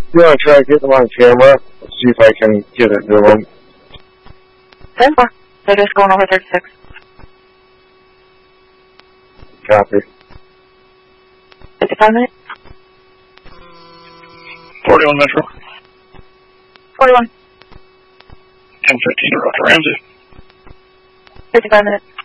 You want to try to get them on camera? Let's see if I can get it to them. 10-4. They're just going over 36. Copy. 55 minutes. 41 Metro. 41. 10-15 to Roger Ramsey. 55 minutes.